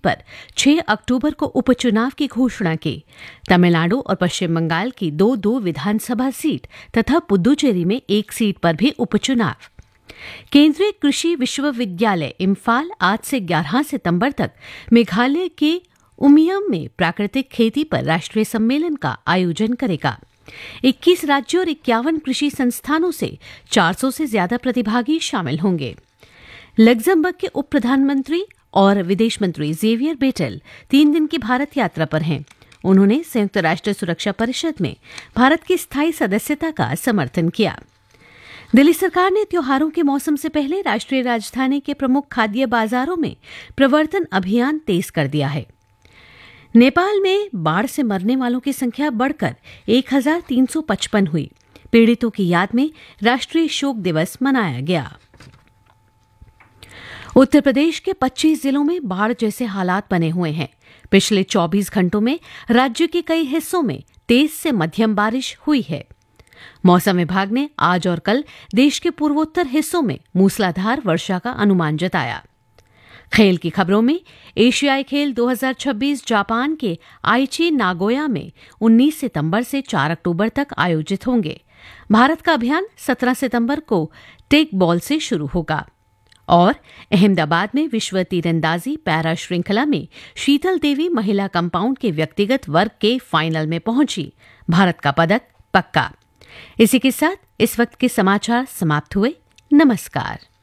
पर 6 अक्टूबर को उपचुनाव की घोषणा की। तमिलनाडु और पश्चिम बंगाल की 2 विधानसभा सीट तथा पुदुचेरी में 1 सीट पर भी उपचुनाव। केंद्रीय कृषि विश्वविद्यालय इम्फाल आज से 11 सितंबर तक मेघालय के उमियम में प्राकृतिक खेती पर राष्ट्रीय सम्मेलन का आयोजन करेगा। 21 राज्यों और 51 कृषि संस्थानों से 400 से ज्यादा प्रतिभागी शामिल होंगे। लग्जमबर्ग के उप प्रधानमंत्री और विदेश मंत्री जेवियर बेटेल 3 दिन की भारत यात्रा पर हैं। उन्होंने संयुक्त राष्ट्र सुरक्षा परिषद में भारत की स्थायी सदस्यता का समर्थन किया। दिल्ली सरकार ने त्योहारों के मौसम से पहले राष्ट्रीय राजधानी के प्रमुख खाद्य बाजारों में प्रवर्तन अभियान तेज कर दिया है। नेपाल में बाढ़ से मरने वालों की संख्या बढ़कर 1355 हुई। पीड़ितों की याद में राष्ट्रीय शोक दिवस मनाया गया। उत्तर प्रदेश के 25 जिलों में बाढ़ जैसे हालात बने हुए हैं। पिछले 24 घंटों में राज्य के कई हिस्सों में तेज से मध्यम बारिश हुई है। मौसम विभाग ने आज और कल देश के पूर्वोत्तर हिस्सों में मूसलाधार वर्षा का अनुमान जताया। खेल की खबरों में एशियाई खेल 2026 जापान के आइची नागोया में 19 सितंबर से 4 अक्टूबर तक आयोजित होंगे। भारत का अभियान 17 सितंबर को टेक बॉल से शुरू होगा। और अहमदाबाद में विश्व तीरंदाजी पैरा श्रृंखला में शीतल देवी महिला कंपाउंड के व्यक्तिगत वर्ग के फाइनल में पहुंची। भारत का पदक पक्का। इसी के साथ इस वक्त के समाचार समाप्त हुए। नमस्कार।